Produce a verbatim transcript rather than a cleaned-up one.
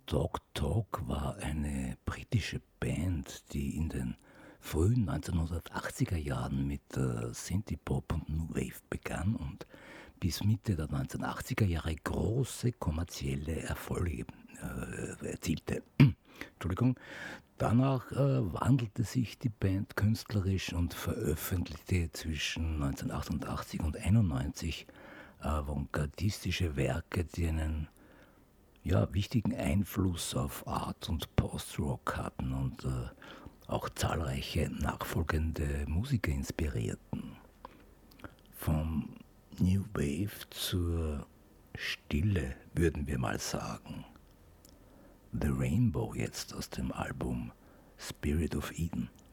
Talk Talk war eine britische Band, die in den frühen neunzehnhundertachtziger Jahren mit äh, Synthie-Pop und New Wave begann und bis Mitte der neunzehnhundertachtziger Jahre große kommerzielle Erfolge äh, erzielte. Entschuldigung. Danach äh, wandelte sich die Band künstlerisch und veröffentlichte zwischen neunzehnhundertachtundachtzig und einundneunzig avantgardistische Werke, die einen ja, wichtigen Einfluss auf Art und Post-Rock hatten und äh, auch zahlreiche nachfolgende Musiker inspirierten. Vom New Wave zur Stille, würden wir mal sagen. The Rainbow jetzt aus dem Album Spirit of Eden.